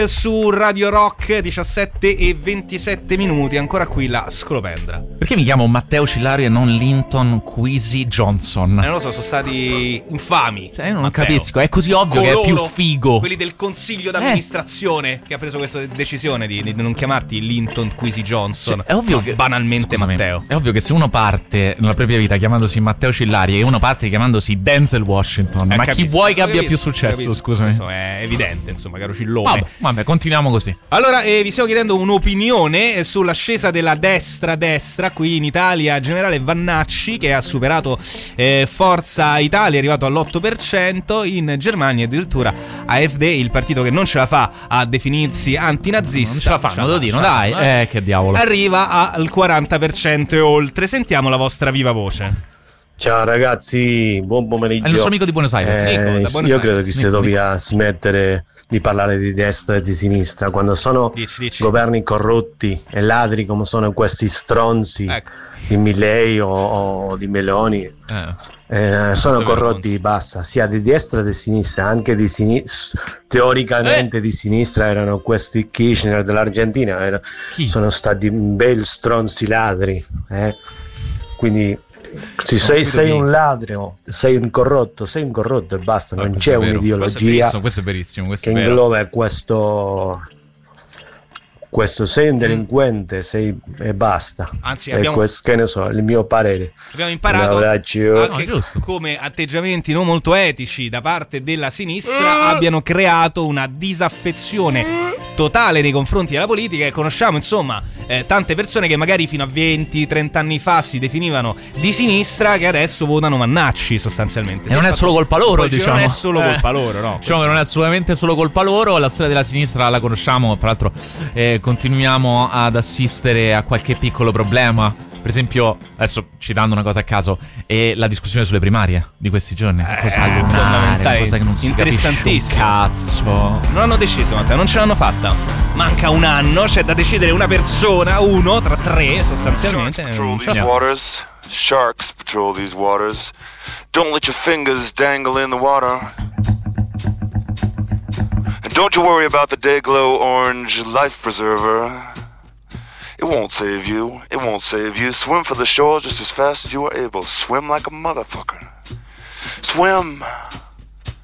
Su Radio Rock 17:27, ancora qui la Scolopendra. Perché mi chiamo Matteo Cillario e non Linton Kwesi Johnson? Non lo so, sono stati infami. Io non Matteo. capisco, è così ovvio che è più figo. Quelli del consiglio d'amministrazione che ha preso questa decisione di non chiamarti Linton Kwesi Johnson. È ovvio che banalmente scusami, Matteo. È ovvio che se uno parte nella propria vita chiamandosi Matteo Cillario e uno parte chiamandosi Denzel Washington, ma capisco, chi vuoi che abbia capisco, più successo, capisco. scusami? Questo è evidente, insomma, caro Cillone. Vabbè, continuiamo così. Allora, vi stiamo chiedendo un'opinione sull'ascesa della destra. Qui in Italia generale Vannacci, che ha superato Forza Italia, è arrivato all'8%. In Germania addirittura AfD, il partito che non ce la fa a definirsi antinazista, Non ce la fanno, Dodino, dai. Che diavolo. Arriva al 40% e oltre. Sentiamo la vostra viva voce. Ciao ragazzi, buon pomeriggio. È il nostro amico di Buenos Aires. Io credo che si doveva smettere di parlare di destra e di sinistra quando sono governi corrotti e ladri come sono questi stronzi di Milei o di Meloni. Sono corrotti, basta, sia di destra che di sinistra, anche di sinistra. Teoricamente di sinistra erano questi Kirchner dell'Argentina, sono stati bei stronzi ladri, quindi sei un ladro, sei un corrotto e basta, non c'è un'ideologia questo è verissimo, che ingloba questo sei un delinquente, e basta. Anzi, che ne so, il mio parere. Abbiamo imparato anche come atteggiamenti non molto etici da parte della sinistra abbiano creato una disaffezione totale nei confronti della politica, e conosciamo insomma tante persone che magari fino a 20-30 anni fa si definivano di sinistra, che adesso votano Vannacci sostanzialmente. E non è solo colpa loro, diciamo. Non è solo colpa loro, no. Diciamo che non è assolutamente solo colpa loro. La storia della sinistra la conosciamo, tra l'altro continuiamo ad assistere a qualche piccolo problema. Per esempio, adesso citando una cosa a caso, è la discussione sulle primarie di questi giorni. Cosa lunare, cosa che non si capisce un cazzo. Non hanno deciso, Matteo, non ce l'hanno fatta. Manca un anno, c'è da decidere una persona, uno tra tre sostanzialmente. Sharks patrol these waters. Don't let your fingers dangle in the water. And don't you worry about the Dayglow Orange Life Preserver. It won't save you. It won't save you. Swim for the shore just as fast as you are able. Swim like a motherfucker. Swim.